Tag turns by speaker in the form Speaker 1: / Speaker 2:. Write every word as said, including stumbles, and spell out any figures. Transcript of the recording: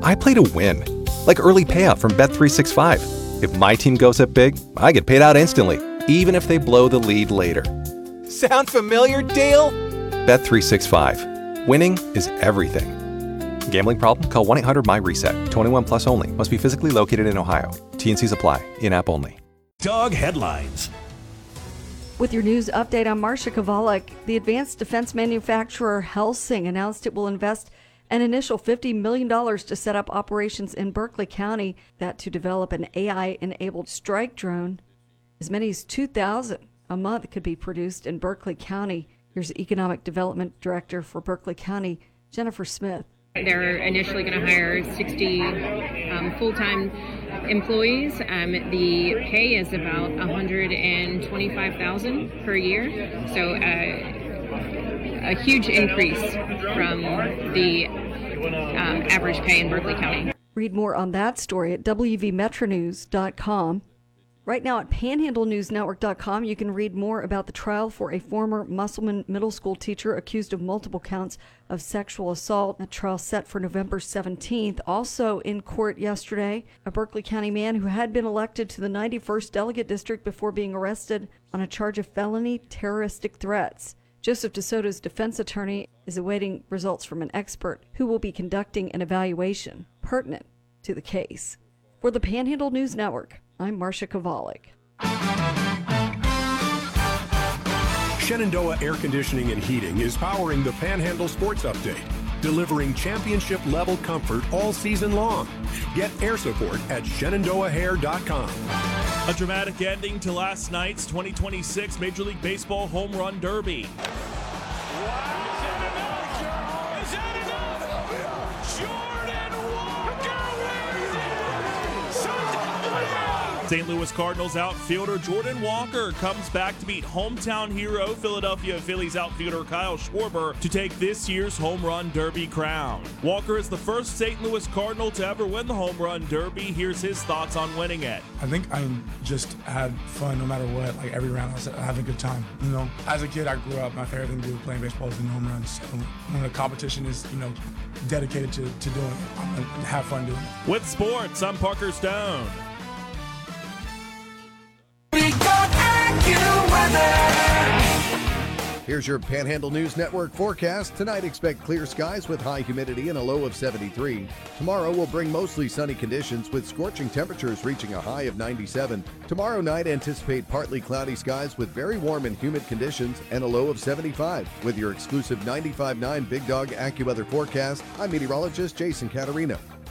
Speaker 1: I play to win, like early payout from Bet three sixty-five. If my team goes up big, I get paid out instantly, even if they blow the lead later. Sound familiar, Dale? Bet three sixty-five. Winning is everything. Gambling problem? Call one eight hundred my reset. twenty-one plus only. Must be physically located in Ohio. T N Cs apply. In-app only.
Speaker 2: Dog headlines.
Speaker 3: With your news update, I'm Marcia Kovalik. The advanced defense manufacturer Helsing announced it will invest an initial fifty million dollars to set up operations in Berkeley County, that to develop an A I-enabled strike drone. As many as two thousand a month could be produced in Berkeley County. Here's Economic Development Director for Berkeley County, Jennifer Smith.
Speaker 4: They're initially going to hire sixty um, full-time employees. Um, the pay is about one hundred twenty-five thousand dollars per year, so uh, a huge increase from the um, average pay in Berkeley County.
Speaker 3: Read more on that story at W V Metro News dot com. Right now at Panhandle News Network dot com, you can read more about the trial for a former Musselman middle school teacher accused of multiple counts of sexual assault. A trial set for November seventeenth. Also in court yesterday, a Berkeley County man who had been elected to the ninety-first Delegate District before being arrested on a charge of felony terroristic threats. Joseph DeSoto's defense attorney is awaiting results from an expert who will be conducting an evaluation pertinent to the case. For the Panhandle News Network, I'm Marcia Kovalik.
Speaker 5: Shenandoah Air Conditioning and Heating is powering the Panhandle Sports Update, delivering championship-level comfort all season long. Get air support at Shenandoah Hair dot com.
Speaker 6: A dramatic ending to last night's twenty twenty-six Major League Baseball Home Run Derby. Saint Louis Cardinals outfielder Jordan Walker comes back to meet hometown hero Philadelphia Phillies outfielder Kyle Schwarber to take this year's Home Run Derby crown. Walker is the first Saint Louis Cardinal to ever win the Home Run Derby. Here's his thoughts on winning it.
Speaker 7: I think I just had fun no matter what. Like every round I was having a good time. You know, as a kid I grew up, my favorite thing to do playing baseball was doing home runs. So when the competition is, you know, dedicated to, to doing it, I'm gonna have fun doing it.
Speaker 6: With sports, I'm Parker Stone.
Speaker 8: Here's your Panhandle News Network forecast. Tonight, expect clear skies with high humidity and a low of seventy-three. Tomorrow will bring mostly sunny conditions with scorching temperatures reaching a high of ninety-seven. Tomorrow night, anticipate partly cloudy skies with very warm and humid conditions and a low of seventy-five. With your exclusive ninety-five point nine Big Dog AccuWeather forecast, I'm meteorologist Jason Caterino.